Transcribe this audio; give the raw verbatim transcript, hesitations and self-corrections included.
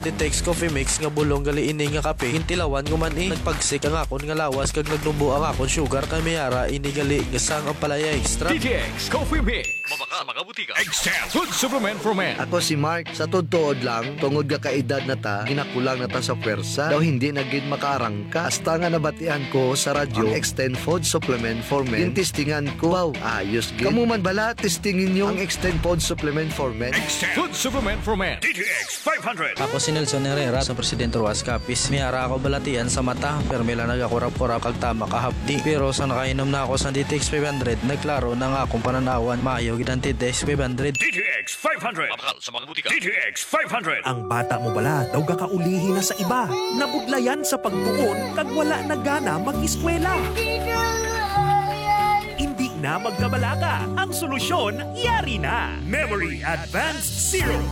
Titex Coffee Mix nga bulong gali ini nga kape. Hintilawan ko man eh. Nagpagsik ang akon nga lawas kag nagnubo ang akon sugar kay mayara ini gali nga sang ang palaya extra. T T X Coffee Mix. Mabaka sa mga butika. Extend food supplement for men. Ako si Mark, sa totoo lang, tungod ga kaedad na ta, ginakulang na ta sa pwersa, daw hindi na gid makaarangka. Hasta nga nabatian ko sa radyo, ang Extend Food Supplement for Men. Yung testingan ko, wow, ayos gid. Kamu man bala, testingin nyo ang Extend Food Supplement for Men. Extend food supplement for men. T T X five hundred. Ako si Nelson Herrera sa Presidente Ruas Capiz. Miyara ako balatian sa mata, pero mila nagakurap-kurap kag tama kahapdi. Pero sa nakainom na ako sa T T X five hundred, nagklaro na nga akong pananawan, maayo gid ang T T X five hundred. T T X five hundred. Mabakal sa mga butika. T T X five hundred. Ang bata mo bala daw gakaulihi na sa iba. Nabudlayan sa pagtuon kag wala na gana mag-eskwela. Hindi na magkabalaga. Ang solusyon, yari na. Memory Advanced Zero.